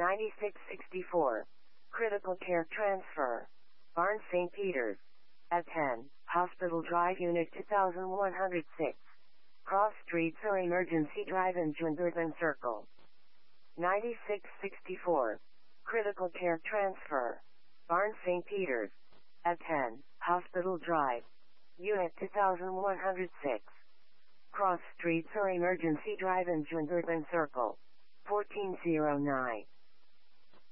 9664. Critical Care Transfer. Barnes St. Peters. At 10, Hospital Drive Unit 2106. Cross Streets or Emergency Drive in Jundervan Circle. 9664. Critical Care Transfer. Barnes St. Peters. At 10, Hospital Drive. Unit 2106. Cross Streets or Emergency Drive in Jundervan Circle. 1409.